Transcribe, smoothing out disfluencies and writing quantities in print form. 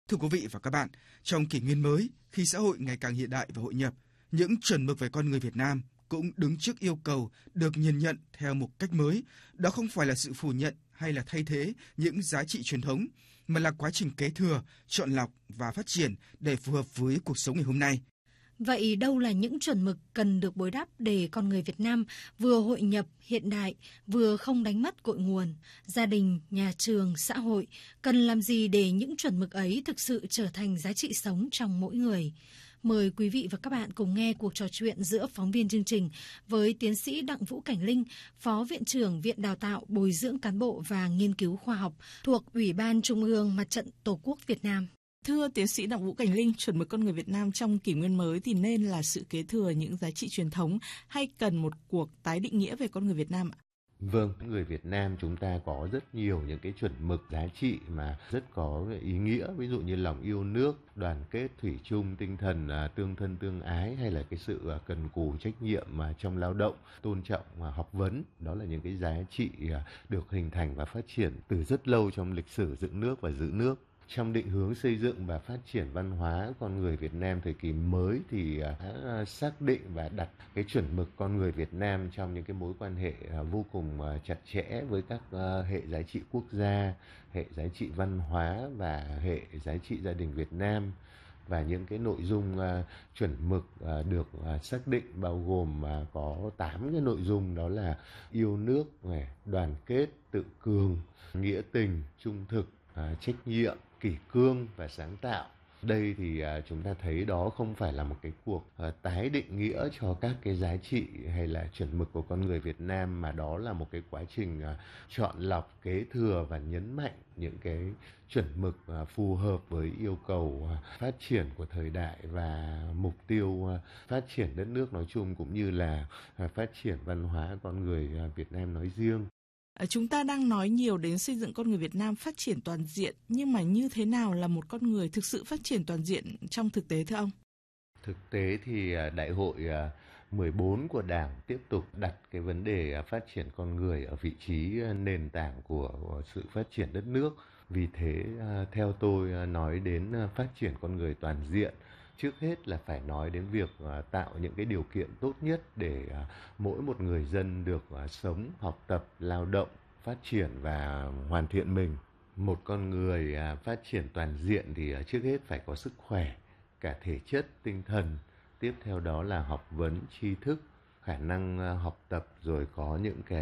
Thưa quý vị và các bạn, trong kỷ nguyên mới, khi xã hội ngày càng hiện đại và hội nhập, những chuẩn mực về con người Việt Nam cũng đứng trước yêu cầu được nhìn nhận theo một cách mới. Đó không phải là sự phủ nhận hay là thay thế những giá trị truyền thống, mà là quá trình kế thừa, chọn lọc và phát triển để phù hợp với cuộc sống ngày hôm nay. Vậy đâu là những chuẩn mực cần được bồi đắp để con người Việt Nam vừa hội nhập hiện đại, vừa không đánh mất cội nguồn? Gia đình, nhà trường, xã hội cần làm gì để những chuẩn mực ấy thực sự trở thành giá trị sống trong mỗi người? Mời quý vị và các bạn cùng nghe cuộc trò chuyện giữa phóng viên chương trình với tiến sĩ Đặng Vũ Cảnh Linh, Phó Viện trưởng Viện Đào tạo, Bồi dưỡng cán bộ và Nghiên cứu khoa học thuộc Ủy ban Trung ương Mặt trận Tổ quốc Việt Nam. Thưa tiến sĩ Đặng Vũ Cảnh Linh, chuẩn mực con người Việt Nam trong kỷ nguyên mới thì nên là sự kế thừa những giá trị truyền thống hay cần một cuộc tái định nghĩa về con người Việt Nam ạ? Vâng, người Việt Nam chúng ta có rất nhiều những cái chuẩn mực giá trị mà rất có ý nghĩa, ví dụ như lòng yêu nước, đoàn kết, thủy chung, tinh thần tương thân tương ái, hay là cái sự cần cù trách nhiệm trong lao động, tôn trọng học vấn. Đó là những cái giá trị được hình thành và phát triển từ rất lâu trong lịch sử dựng nước và giữ nước. Trong định hướng xây dựng và phát triển văn hóa con người Việt Nam thời kỳ mới thì đã xác định và đặt cái chuẩn mực con người Việt Nam trong những cái mối quan hệ vô cùng chặt chẽ với các hệ giá trị quốc gia, hệ giá trị văn hóa và hệ giá trị gia đình Việt Nam. Và những cái nội dung chuẩn mực được xác định bao gồm có 8 cái nội dung, đó là yêu nước, đoàn kết, tự cường, nghĩa tình, trung thực, trách nhiệm, kỷ cương và sáng tạo. Đây thì chúng ta thấy đó không phải là một cái cuộc tái định nghĩa cho các cái giá trị hay là chuẩn mực của con người Việt Nam, mà đó là một cái quá trình chọn lọc, kế thừa và nhấn mạnh những cái chuẩn mực phù hợp với yêu cầu phát triển của thời đại và mục tiêu phát triển đất nước nói chung, cũng như là phát triển văn hóa con người Việt Nam nói riêng. Chúng ta đang nói nhiều đến xây dựng con người Việt Nam phát triển toàn diện, nhưng mà như thế nào là một con người thực sự phát triển toàn diện trong thực tế thưa ông? Thực tế thì Đại hội 14 của Đảng tiếp tục đặt cái vấn đề phát triển con người ở vị trí nền tảng của sự phát triển đất nước. Vì thế theo tôi nói đến phát triển con người toàn diện, trước hết là phải nói đến việc tạo những cái điều kiện tốt nhất để mỗi một người dân được sống, học tập, lao động, phát triển và hoàn thiện mình. Một con người phát triển toàn diện thì trước hết phải có sức khỏe, cả thể chất, tinh thần. Tiếp theo đó là học vấn, tri thức, khả năng học tập, rồi có những cái